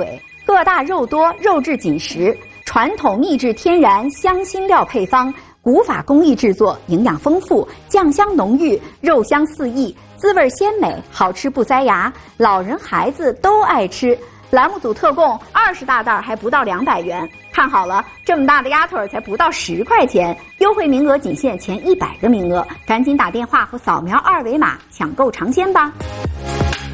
腿，个大肉多，肉质紧实，传统秘制天然香辛料配方，古法工艺制作，营养丰富，酱香浓郁，肉香四溢，滋味鲜美，好吃不塞牙，老人孩子都爱吃。栏目组特供20大袋，还不到200元。看好了，这么大的鸭腿才不到10块钱，优惠名额仅限前100个名额，赶紧打电话或扫描2维码抢购尝鲜吧。